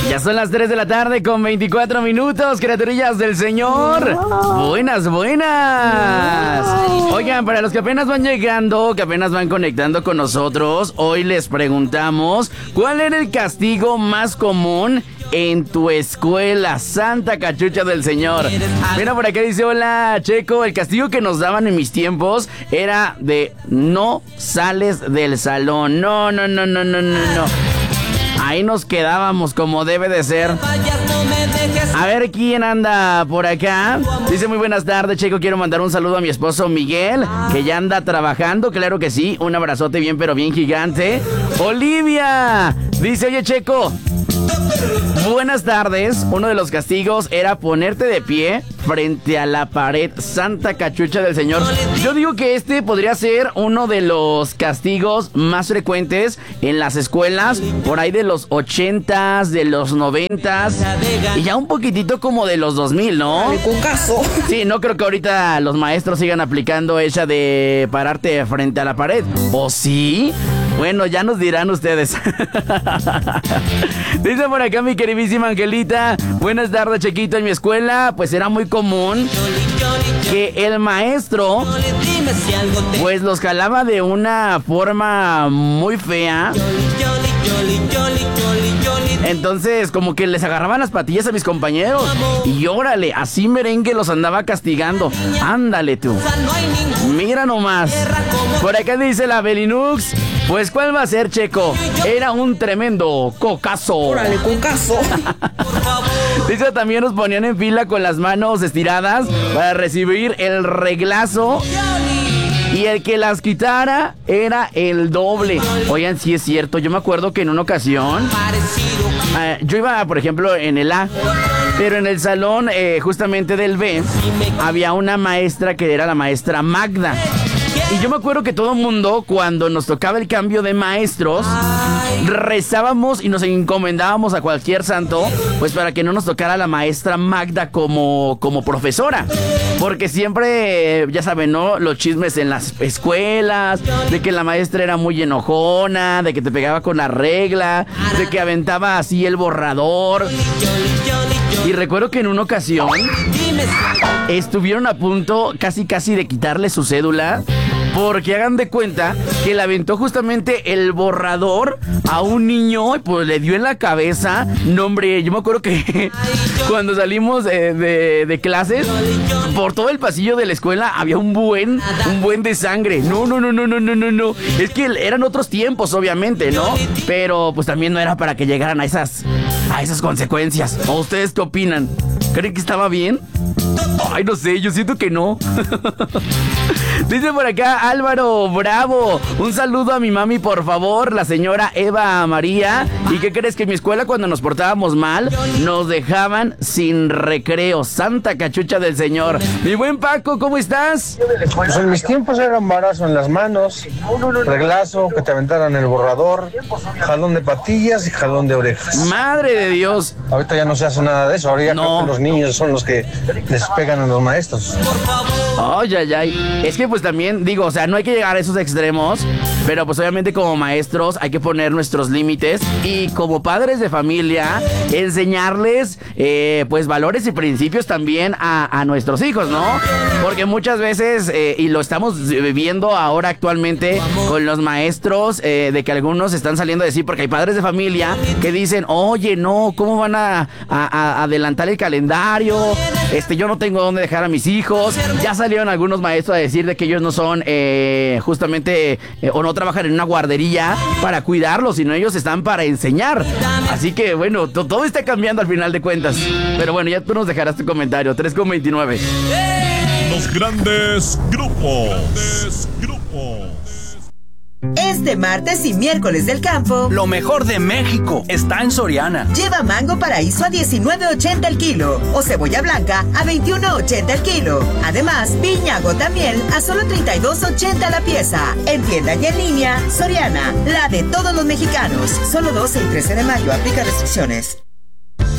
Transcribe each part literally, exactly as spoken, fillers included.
Ya son las tres de la tarde con veinticuatro minutos, criaturillas del Señor. Buenas, buenas. Oigan, para los que apenas van llegando, que apenas van conectando con nosotros, hoy les preguntamos, ¿cuál era el castigo más común en tu escuela? Santa Cachucha del Señor. Mira, por acá dice, hola, Checo, el castigo que nos daban en mis tiempos era de no sales del salón. No, no, no, no, no, no, no. Ahí nos quedábamos como debe de ser. A ver quién anda por acá. Dice, muy buenas tardes, Checo. Quiero mandar un saludo a mi esposo Miguel, que ya anda trabajando. Claro que sí. Un abrazote bien, pero bien gigante. Olivia dice, oye, Checo, buenas tardes. Uno de los castigos era ponerte de pie frente a la pared. Santa Cachucha del Señor. Yo digo que este podría ser uno de los castigos más frecuentes en las escuelas, por ahí de los ochentas, de los noventas y ya un poquitito como de los dos mil, ¿no? Sí, no creo que ahorita los maestros sigan aplicando esa de pararte frente a la pared. ¿O sí? Bueno, ya nos dirán ustedes. Dice por acá mi queridísima Angelita, buenas tardes, Chequito. En mi escuela pues era muy común que el maestro pues los jalaba de una forma muy fea. Entonces como que les agarraban las patillas a mis compañeros y órale, así merengue los andaba castigando. Ándale tú. Mira nomás. Por acá dice la Belinux, pues ¿cuál va a ser, Checo? Era un tremendo cocazo. Órale, cocazo. Dice, también nos ponían en fila con las manos estiradas para recibir el reglazo. Y el que las quitara era el doble. Oigan, sí es cierto. Yo me acuerdo que en una ocasión eh, yo iba, por ejemplo, en el A, pero en el salón eh, justamente del B había una maestra que era la maestra Magda. Y yo me acuerdo que todo el mundo, cuando nos tocaba el cambio de maestros, rezábamos y nos encomendábamos a cualquier santo, pues para que no nos tocara la maestra Magda como, como profesora. Porque siempre, ya saben, ¿no? Los chismes en las escuelas, de que la maestra era muy enojona, de que te pegaba con la regla, de que aventaba así el borrador. Y recuerdo que en una ocasión estuvieron a punto casi casi de quitarle su cédula, porque hagan de cuenta que le aventó justamente el borrador a un niño y pues le dio en la cabeza. No, hombre, yo me acuerdo que cuando salimos de, de, de clases, por todo el pasillo de la escuela había un buen, un buen de sangre. No, no, no, no, no, no, no, no. Es que eran otros tiempos, obviamente, ¿no? Pero pues también no era para que llegaran a esas, a esas consecuencias. ¿O ustedes qué opinan? ¿Creen que estaba bien? Ay, no sé, yo siento que no. Dice por acá Álvaro Bravo, un saludo a mi mami, por favor, la señora Eva María. ¿Y qué crees? Que en mi escuela, cuando nos portábamos mal, nos dejaban sin recreo. Santa Cachucha del Señor. Mi buen Paco, ¿cómo estás? Pues en mis tiempos era embarazo en las manos, reglazo, que te aventaran el borrador, jalón de patillas y jalón de orejas. Madre de Dios. Ahorita ya no se hace nada de eso, ahora ya no. Creo que los niños son los que les pegan a los maestros. Ay, ay, ay. Es que pues también, digo, o sea, no hay que llegar a esos extremos, pero pues obviamente como maestros hay que poner nuestros límites y como padres de familia enseñarles eh, pues valores y principios también a, a nuestros hijos, ¿no? Porque muchas veces, eh, y lo estamos viviendo ahora actualmente con los maestros, eh, de que algunos están saliendo a decir, porque hay padres de familia que dicen, oye, no, ¿cómo van a, a, a adelantar el calendario? Este, yo no tengo dónde dejar a mis hijos. Ya salieron algunos maestros a decir de que ellos no son eh, justamente eh, o no trabajan en una guardería para cuidarlos, sino ellos están para enseñar. Así que bueno, to- todo está cambiando al final de cuentas. Pero bueno, ya tú nos dejarás tu comentario. tres con veintinueve. Los grandes grupos. Grandes grupos. Este martes y miércoles del campo, lo mejor de México está en Soriana. Lleva mango paraíso a diecinueve ochenta el kilo o cebolla blanca a veintiuno ochenta el kilo. Además, piña gota miel a solo treinta y dos ochenta la pieza. En tienda y en línea, Soriana, la de todos los mexicanos. Solo doce y trece de mayo, aplica restricciones.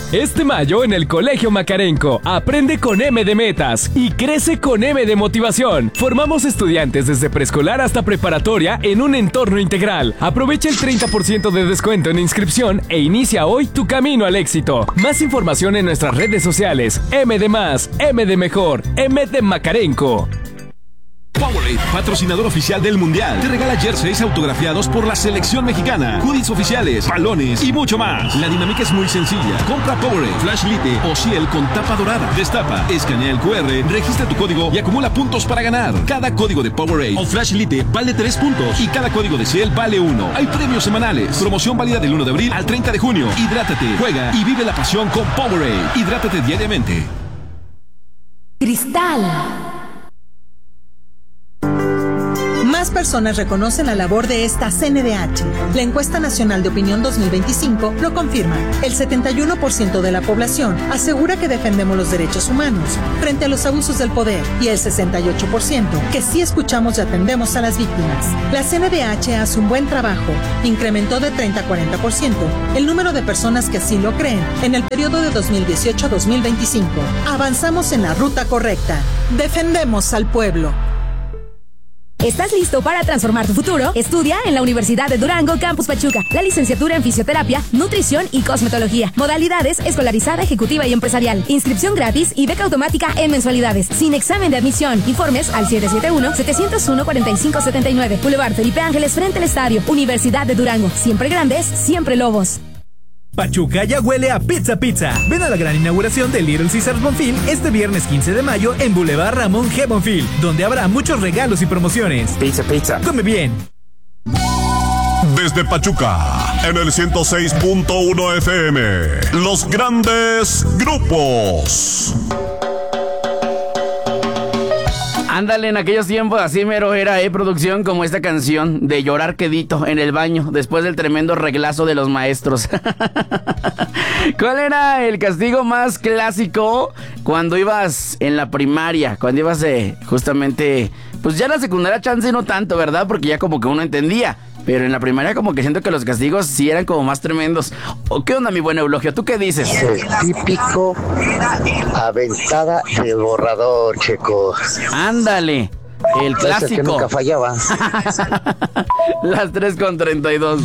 Este mayo en el Colegio Macarenco, aprende con M de Metas y crece con M de Motivación. Formamos estudiantes desde preescolar hasta preparatoria en un entorno integral. Aprovecha el treinta por ciento de descuento en inscripción e inicia hoy tu camino al éxito. Más información en nuestras redes sociales. M de Más, M de Mejor, M de Macarenco. Powerade, patrocinador oficial del Mundial, te regala jerseys autografiados por la selección mexicana, hoodies oficiales, balones y mucho más. La dinámica es muy sencilla. Compra Powerade, Flash Lite o Ciel con tapa dorada. Destapa, escanea el cu erre, registra tu código y acumula puntos para ganar. Cada código de Powerade o Flash Lite vale tres puntos y cada código de Ciel vale uno. Hay premios semanales. Promoción válida del uno de abril al treinta de junio. Hidrátate, juega y vive la pasión con Powerade. Hidrátate diariamente. Cristal. Más personas reconocen la labor de esta C N D H. La encuesta nacional de opinión dos mil veinticinco lo confirma. El setenta y uno por ciento de la población asegura que defendemos los derechos humanos frente a los abusos del poder y el sesenta y ocho por ciento que sí escuchamos y atendemos a las víctimas. La C N D H hace un buen trabajo. Incrementó de treinta a cuarenta por ciento el número de personas que así lo creen en el periodo de dos mil dieciocho a dos mil veinticinco. Avanzamos en la ruta correcta. Defendemos al pueblo. ¿Estás listo para transformar tu futuro? Estudia en la Universidad de Durango, Campus Pachuca, la licenciatura en Fisioterapia, Nutrición y Cosmetología. Modalidades escolarizada, ejecutiva y empresarial. Inscripción gratis y beca automática en mensualidades. Sin examen de admisión. Informes al siete siete uno, siete cero uno, cuatro cinco siete nueve. Boulevard Felipe Ángeles frente al estadio. Universidad de Durango. Siempre grandes, siempre lobos. Pachuca ya huele a Pizza Pizza. Ven a la gran inauguración de Little Caesars Bonfil este viernes quince de mayo en Boulevard Ramón G. Bonfil, donde habrá muchos regalos y promociones. Pizza Pizza. Come bien. Desde Pachuca, en el ciento seis punto uno F M, los grandes grupos. Ándale, en aquellos tiempos así mero era, eh, producción, como esta canción de llorar quedito en el baño después del tremendo reglazo de los maestros. ¿Cuál era el castigo más clásico cuando ibas en la primaria? Cuando ibas de, justamente, pues ya en la secundaria chance no tanto, ¿verdad? Porque ya como que uno entendía. Pero en la primaria como que siento que los castigos sí eran como más tremendos. ¿O qué onda, mi buen Eulogio? ¿Tú qué dices? El típico aventada del borrador, Checo. Ándale, el clásico. Es el que nunca fallaba. Las tres con treinta y dos.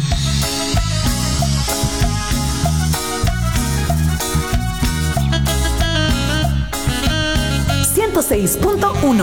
ciento seis punto uno.